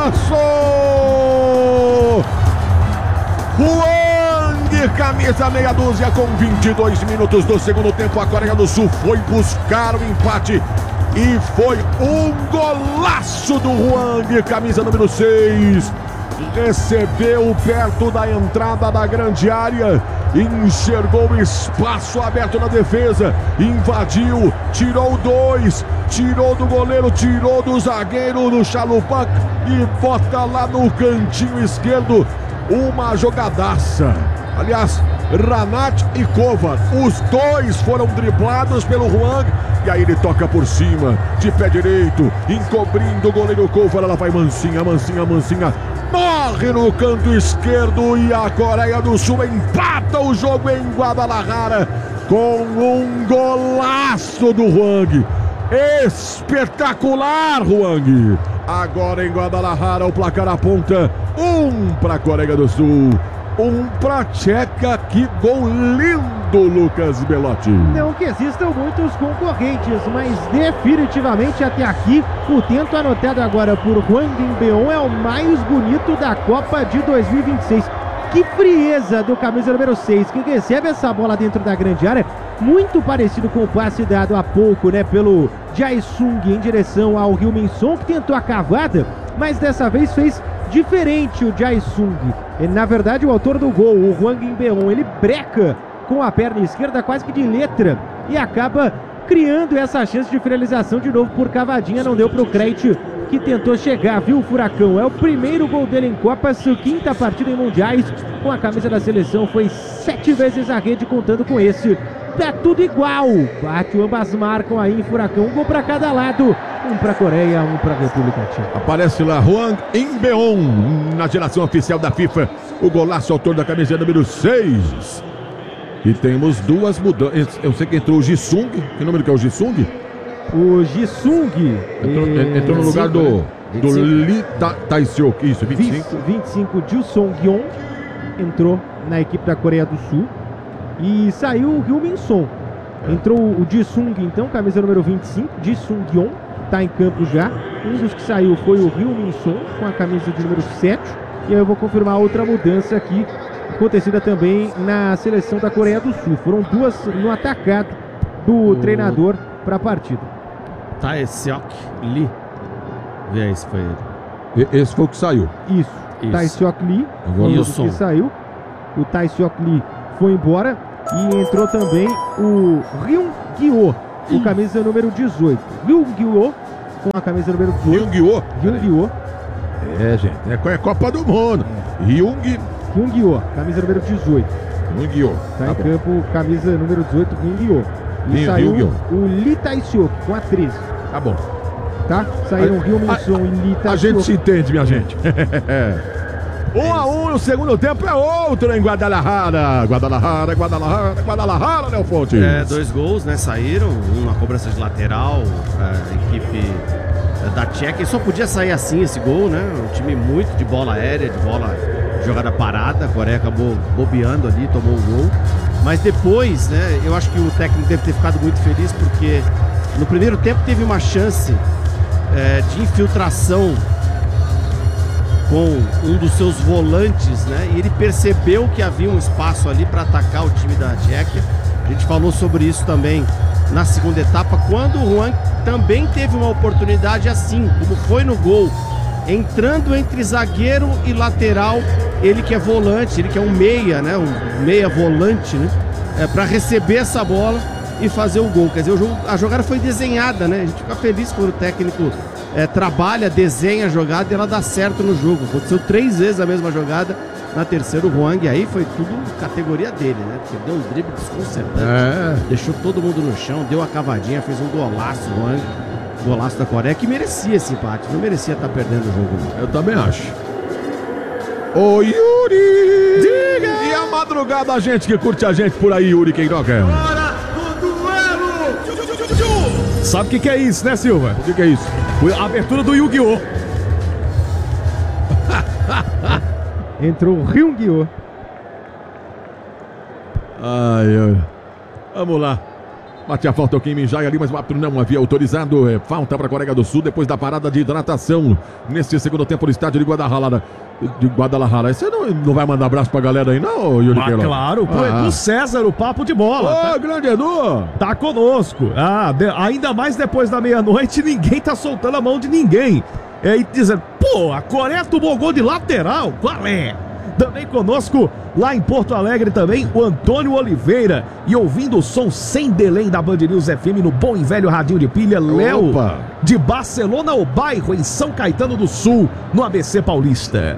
golaço! Hwang, camisa meia dúzia, com 22 minutos do segundo tempo. A Coreia do Sul foi buscar o empate e foi um golaço do Hwang, camisa número 6. Recebeu perto da entrada da grande área, enxergou o espaço aberto na defesa, invadiu, tirou 2, tirou do goleiro, tirou do zagueiro no Chalupak e bota lá no cantinho esquerdo. Uma jogadaça. Aliás, Ranat e Kovar, os dois foram driblados pelo Hwang. E aí ele toca por cima, de pé direito, encobrindo o goleiro Kovar. Ela vai mansinha, mansinha, mansinha. Morre no canto esquerdo e a Coreia do Sul empata o jogo em Guadalajara com um golaço do Hwang. Espetacular, Hwang. Agora em Guadalajara o placar aponta 1 para a Coreia do Sul, 1 para a Tcheca. Que gol lindo, Lucas Belotti. Não que existam muitos concorrentes, mas definitivamente até aqui o tento anotado agora por Hwang In-beom é o mais bonito da Copa de 2026. Que frieza do camisa número 6, que recebe essa bola dentro da grande área, muito parecido com o passe dado há pouco, né, pelo Jae-sung em direção ao Heung-min Son, que tentou a cavada, mas dessa vez fez diferente o Jae-sung. Na verdade, o autor do gol, o Hwang In-beom, ele breca com a perna esquerda quase que de letra e acaba criando essa chance de finalização de novo por cavadinha. Não deu para o Krejci, que tentou chegar, viu o Furacão? É o primeiro gol dele em Copa, sua quinta partida em Mundiais com a camisa da seleção, foi 7 vezes a rede, contando com esse. Tá tudo igual, bate, ambas marcam aí em Furacão, um gol para cada lado, um para a Coreia, um para a República Tcheca. Aparece lá Hwang In-beom na geração oficial da FIFA, o golaço, autor da camisa número 6. E temos duas mudanças. Eu sei que entrou o Ji-sung. Que número que é o Ji-sung? O Ji-sung entrou no lugar do Lee Tae-seok. Isso, 25. 25, Ju Song-yeon entrou na equipe da Coreia do Sul. E saiu o Heung-min Son. Entrou o Ji-sung, então, camisa número 25, Ji Sung-yeon, está em campo já. Um dos que saiu foi o Heung-min Son, com a camisa de número 7. E aí eu vou confirmar outra mudança aqui, acontecida também na seleção da Coreia do Sul. Foram duas no atacado do treinador para a partida. Tae-seok Lee. Vê aí se foi ele. Esse foi o que saiu. Isso. Tae-seok Lee E o que som. saiu. O Tae-seok Lee foi embora e entrou também o Ryung-gyo, o camisa número 18. Ryung-gyo com a camisa número 18. Ryung-gyo. É, gente, é Copa do Mundo. Ryung-gyo, camisa número 18. Tá em campo, camisa número 18, Ryung-gyo. E saiu o Lee Tae-seok com a 13. Tá bom. Tá? Saíram Heung-min Son e Lee Tae-seok. A gente se entende, minha gente. 1-1 no segundo tempo é outro em Guadalajara. Guadalajara, Léo Fonte. 2 gols, né? Saíram. Um na cobrança de lateral, a equipe da Tcheca. E só podia sair assim esse gol, né? Um time muito de bola aérea, de bola jogada parada. A Coreia acabou bobeando ali, tomou um gol. Mas depois, né? Eu acho que o técnico deve ter ficado muito feliz, porque no primeiro tempo teve uma chance de infiltração com um dos seus volantes, né? E ele percebeu que havia um espaço ali para atacar o time da Tchequia. A gente falou sobre isso também na segunda etapa, quando o Hwang também teve uma oportunidade assim, como foi no gol, entrando entre zagueiro e lateral, ele que é volante, ele que é um meia, né? Um meia volante, né? Para receber essa bola e fazer o gol. Quer dizer, a jogada foi desenhada, né? A gente fica feliz quando o técnico trabalha, desenha a jogada e ela dá certo no jogo. Aconteceu 3 vezes a mesma jogada, na terceira o Hwang, aí foi tudo categoria dele, né? Porque deu um drible desconcertante, deixou todo mundo no chão, deu a cavadinha, fez um golaço, o Hwang, golaço da Coreia, que merecia esse empate, não merecia estar perdendo o jogo. Não. Eu também acho. Ô Yuri! Diga! E a madrugada, a gente que curte a gente por aí, Yuri Queiroga? Hora do duelo! Sabe o que é isso, né, Silva? O que é isso? A abertura do Yu-Gi-Oh! Entrou o Ryung-gyo. Ai. Vamos lá. Bate a falta o Kim Min-jae ali, mas o árbitro não havia autorizado. Falta para a Coreia do Sul depois da parada de hidratação nesse segundo tempo no estádio de Guadalajara. Você não vai mandar abraço pra galera aí, não, Yuri Queiroz? Claro, pro Edu César, o papo de bola. Ô, grande Edu! Tá conosco. Ainda mais depois da meia-noite, ninguém tá soltando a mão de ninguém. E dizendo, pô, a Coreia tomou gol de lateral. Qual é? Também conosco, lá em Porto Alegre também, o Antônio Oliveira. E ouvindo o som sem delay da Band News FM no bom e velho radinho de pilha, Léo, de Barcelona ao Bairro, em São Caetano do Sul, no ABC Paulista.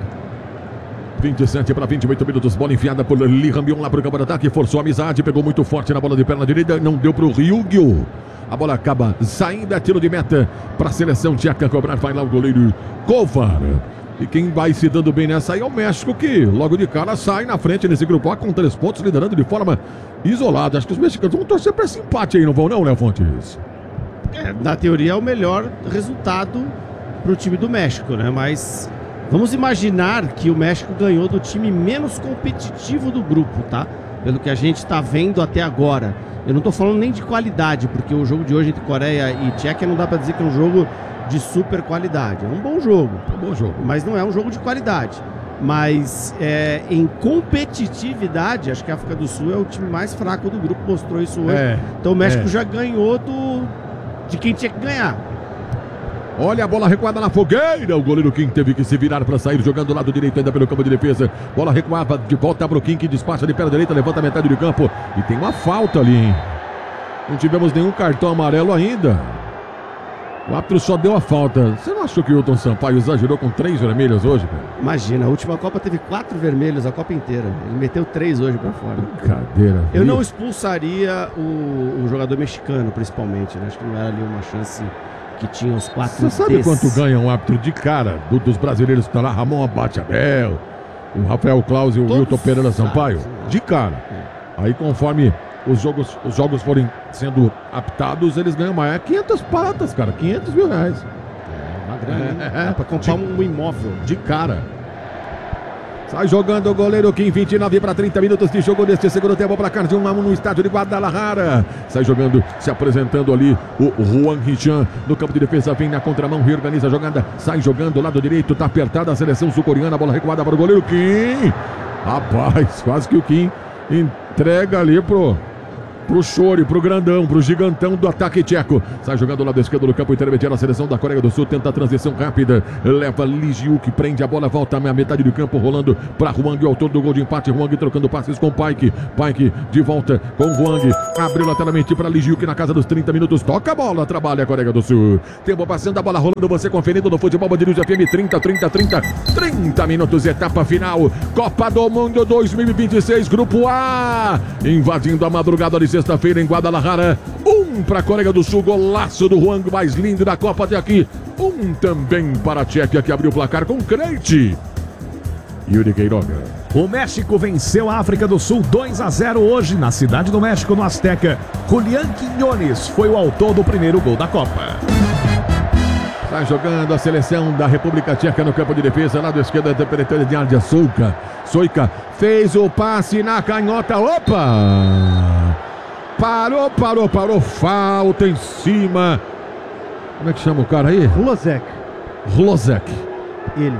27 para 28 minutos, bola enfiada por Lee Rambion lá pro campo de ataque, forçou a amizade, pegou muito forte na bola de perna direita, não deu pro Ryugyo. A bola acaba saindo, é tiro de meta para a seleção tcheca cobrar, vai lá o goleiro Kovar. E quem vai se dando bem nessa aí é o México, que logo de cara sai na frente nesse grupo A com 3 pontos, liderando de forma isolada. Acho que os mexicanos vão torcer para esse empate aí, não vão não, Léo Fontes? Na teoria é o melhor resultado pro time do México, né? Mas vamos imaginar que o México ganhou do time menos competitivo do grupo, tá? Pelo que a gente tá vendo até agora. Eu não tô falando nem de qualidade, porque o jogo de hoje entre Coreia e Tchequia não dá pra dizer que é um jogo de super qualidade. É um bom jogo. Mas não é um jogo de qualidade. Mas em competitividade, acho que a África do Sul é o time mais fraco do grupo, mostrou isso hoje. Então o México já ganhou de quem tinha que ganhar. Olha a bola recuada na fogueira. O goleiro Kim teve que se virar para sair, jogando do lado direito ainda pelo campo de defesa. Bola recuava de volta para o Kim, que despacha de perna direita, levanta a metade do campo. E tem uma falta ali, hein? Não tivemos nenhum cartão amarelo ainda. O árbitro só deu a falta. Você não achou que o Hilton Sampaio exagerou com 3 vermelhos hoje, cara? Imagina, a última Copa teve 4 vermelhos, a Copa inteira. Ele meteu 3 hoje pra fora. Brincadeira. Eu não expulsaria o jogador mexicano, principalmente, né? Acho que não era ali uma chance que tinha os 4. Você sabe quanto ganha um árbitro de cara dos brasileiros que estão lá? Ramon Abate Abel, o Rafael Claus e o Wilton Pereira Sampaio? De cara. Aí conforme os jogos forem sendo aptados, eles ganham mais. 500 pratas, cara. 500 mil reais. Uma grana. Dá pra comprar um imóvel. De cara. Sai jogando o goleiro Kim, 29 para 30 minutos de jogo neste segundo tempo, placar de 1-1 no estádio de Guadalajara. Sai jogando, se apresentando ali o Juan Hichan no campo de defesa, vem na contramão, reorganiza a jogada, sai jogando, lado direito, tá apertada a seleção sul-coreana, bola recuada para o goleiro Kim. Rapaz, quase que o Kim entrega ali pro Chore, pro grandão, pro gigantão do ataque tcheco. Sai jogando do lado esquerdo do campo intermediário. A seleção da Coreia do Sul tenta a transição rápida. Leva Lee Ji-woo, que prende a bola, volta à metade do campo, rolando para Hwang, o autor do gol de empate. Hwang trocando passes com Paik. Paik de volta com Hwang. Abriu lateralmente para Lee Ji-woo, que na casa dos 30 minutos toca a bola, trabalha a Coreia do Sul. Tempo passando, a bola rolando, você conferindo no Futebol Band News FM. 30 minutos, etapa final. Copa do Mundo 2026, Grupo A. Invadindo a madrugada de sexta-feira em Guadalajara. Para a Coreia do Sul, golaço do Hwang, mais lindo da Copa até aqui. Também para a Tchequia, que abriu o placar com Crete. Yuri Queiroz. O México venceu a África do Sul 2-0 hoje na Cidade do México, no Azteca. Julián Quiñones foi o autor do primeiro gol da Copa. Sai jogando a seleção da República Tcheca no campo de defesa, lado esquerdo da território de área. Soika fez o passe na canhota. Opa! Parou. Falta em cima. Como é que chama o cara aí? Hlozek. Ele.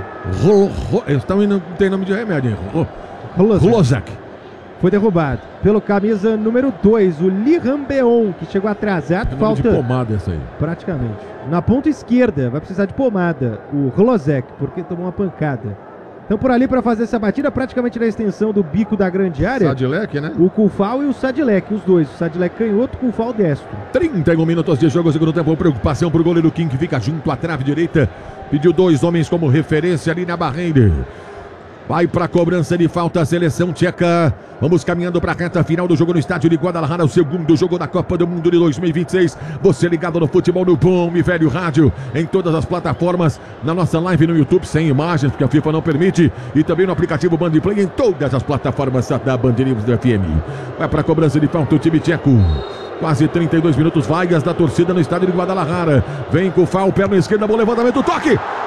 Não tem nome de remédio, hein? Hlozek. Foi derrubado pelo camisa número 2, o Lee Rambeon, que chegou atrasado. É falta de pomada essa aí. Praticamente. Na ponta esquerda, vai precisar de pomada o Hlozek, porque tomou uma pancada. Então por ali para fazer essa batida, praticamente na extensão do bico da grande área. Sadilek, né? O Kufal e o Sadilek, os dois. O Sadilek canhoto, o Kufal destro. 31 minutos de jogo, segundo tempo. Preocupação pro goleiro Kim, que fica junto à trave direita. Pediu 2 homens como referência ali na barreira. Vai para a cobrança de falta a seleção tcheca. Vamos caminhando para a reta final do jogo no estádio de Guadalajara, o segundo jogo da Copa do Mundo de 2026. Você ligado no futebol no bom e velho rádio, em todas as plataformas, na nossa live no YouTube, sem imagens, porque a FIFA não permite, e também no aplicativo Band Play, em todas as plataformas da Band News do FM. Vai para a cobrança de falta o time tcheco. Quase 32 minutos, vaias da torcida no estádio de Guadalajara. Vem com o Fal, perna esquerda, bom levantamento, toque!